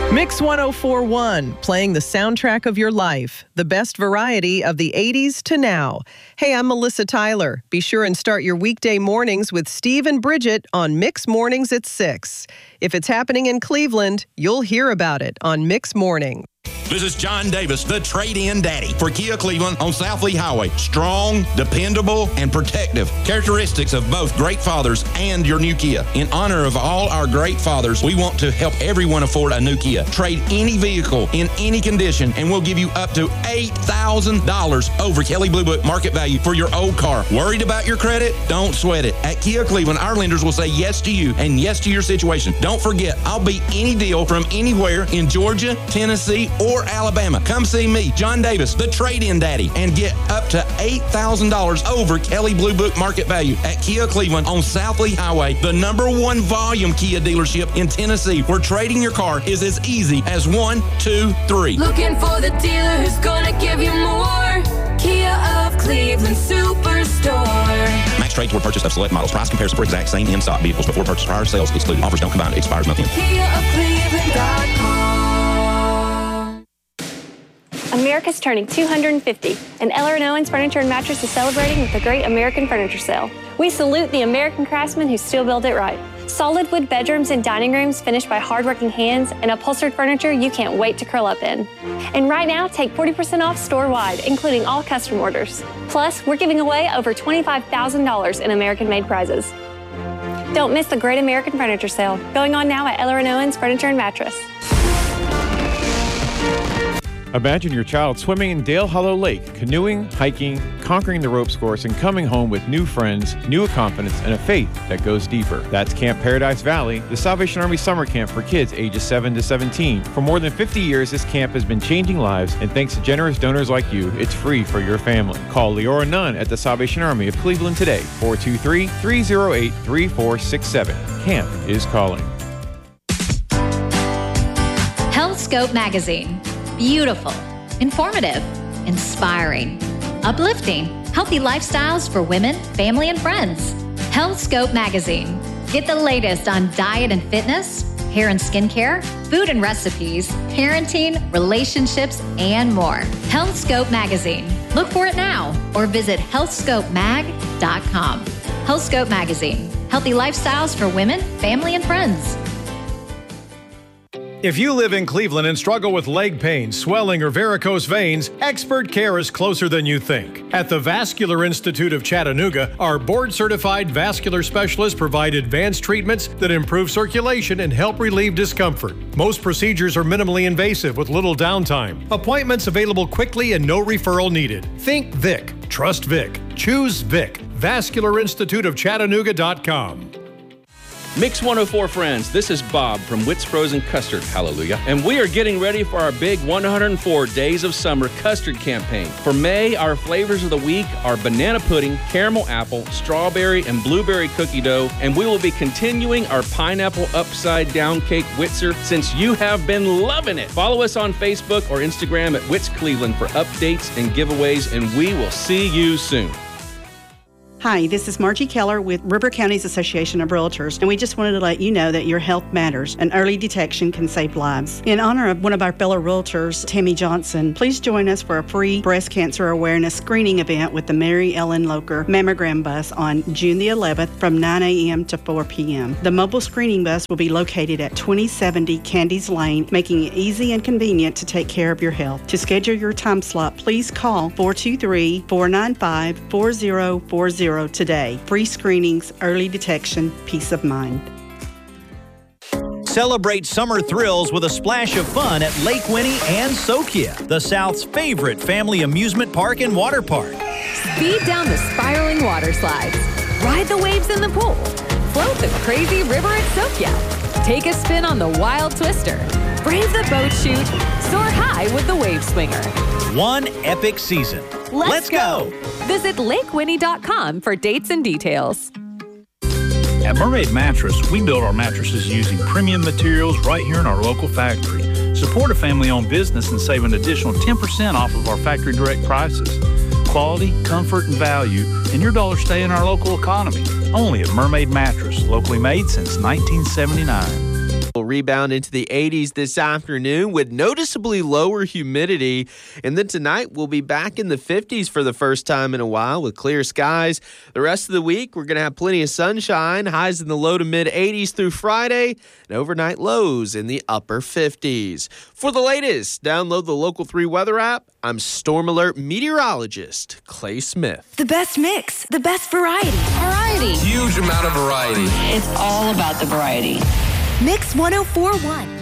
Mix 104.1, playing the soundtrack of your life, the best variety of the 80s to now. Hey, I'm Melissa Tyler. Be sure and start your weekday mornings with Steve and Bridget on Mix Mornings at 6. If it's happening in Cleveland, you'll hear about it on Mix Morning. This is John Davis, the trade-in daddy for Kia Cleveland on South Lee Highway. Strong, dependable, and protective. Characteristics of both great fathers and your new Kia. In honor of all our great fathers, we want to help everyone afford a new Kia. Trade any vehicle in any condition, and we'll give you up to $8,000 over Kelley Blue Book market value for your old car. Worried about your credit? Don't sweat it. At Kia Cleveland, our lenders will say yes to you and yes to your situation. Don't forget, I'll beat any deal from anywhere in Georgia, Tennessee, or Alabama. Come see me, John Davis, the trade-in daddy, and get up to $8,000 over Kelley Blue Book market value at Kia Cleveland on South Lee Highway, the #1 volume Kia dealership in Tennessee, where trading your car is as easy as 1, 2, 3. Looking for the dealer who's gonna give you more. Kia of Cleveland Superstore. Max trade toward purchase of select models. Price comparison for exact same in-stock vehicles before purchase. Prior sales excluded. Offers don't combine. Expires month end. KiaofCleveland.com. America's turning 250, and Eller & Owens Furniture and Mattress is celebrating with the Great American Furniture Sale. We salute the American craftsmen who still build it right. Solid wood bedrooms and dining rooms finished by hardworking hands and upholstered furniture you can't wait to curl up in. And right now, take 40% off store-wide, including all custom orders. Plus, we're giving away over $25,000 in American-made prizes. Don't miss the Great American Furniture Sale, going on now at Eller & Owens Furniture and Mattress. Imagine your child swimming in Dale Hollow Lake, canoeing, hiking, conquering the ropes course, and coming home with new friends, new confidence, and a faith that goes deeper. That's Camp Paradise Valley, the Salvation Army summer camp for kids ages 7 to 17. For more than 50 years, this camp has been changing lives, and thanks to generous donors like you, it's free for your family. Call Leora Nunn at the Salvation Army of Cleveland today, 423-308-3467. Camp is calling. HealthScope Magazine. Beautiful, informative, inspiring, uplifting, healthy lifestyles for women, family, and friends. HealthScope Magazine. Get the latest on diet and fitness, hair and skincare, food and recipes, parenting, relationships, and more. HealthScope Magazine. Look for it now or visit healthscopemag.com. HealthScope Magazine. Healthy lifestyles for women, family, and friends. If you live in Cleveland and struggle with leg pain, swelling, or varicose veins, expert care is closer than you think. At the Vascular Institute of Chattanooga, our board-certified vascular specialists provide advanced treatments that improve circulation and help relieve discomfort. Most procedures are minimally invasive with little downtime. Appointments available quickly and no referral needed. Think Vic. Trust Vic. Choose Vic. VascularInstituteOfChattanooga.com. Mix 104 friends, this is Bob from Witt's Frozen Custard, hallelujah. And we are getting ready for our big 104 Days of Summer custard campaign. For May, our flavors of the week are banana pudding, caramel apple, strawberry, and blueberry cookie dough. And we will be continuing our pineapple upside down cake Witzer since you have been loving it. Follow us on Facebook or Instagram at Witt's Cleveland for updates and giveaways, and we will see you soon. Hi, this is Margie Keller with River Counties Association of Realtors, and we just wanted to let you know that your health matters and early detection can save lives. In honor of one of our fellow realtors, Tammy Johnson, please join us for a free breast cancer awareness screening event with the Mary Ellen Locher mammogram bus on June the 11th from 9 a.m. to 4 p.m. The mobile screening bus will be located at 2070 Candies Lane, making it easy and convenient to take care of your health. To schedule your time slot, please call 423-495-4040 today. Free screenings, early detection, peace of mind. Celebrate summer thrills with a splash of fun at Lake Winnie and Sokia, the South's favorite family amusement park and water park. Speed down the spiraling water slides. Ride the waves in the pool. Float the crazy river at Sokia. Take a spin on the wild twister. Brave the boat chute. Soar high with the wave swinger. One epic season. Let's go! Visit LakeWinnie.com for dates and details. At Mermaid Mattress, we build our mattresses using premium materials right here in our local factory. Support a family-owned business and save an additional 10% off of our factory direct prices. Quality, comfort, and value, and your dollars stay in our local economy. Only at Mermaid Mattress, locally made since 1979. We'll rebound into the 80s this afternoon with noticeably lower humidity. And then tonight we'll be back in the 50s for the first time in a while with clear skies. The rest of the week we're going to have plenty of sunshine, highs in the low to mid 80s through Friday, and overnight lows in the upper 50s. For the latest, download the Local 3 weather app. I'm Storm Alert meteorologist Clay Smith. The best mix, the best variety. Huge amount of variety. It's all about the variety. Mix 104.1.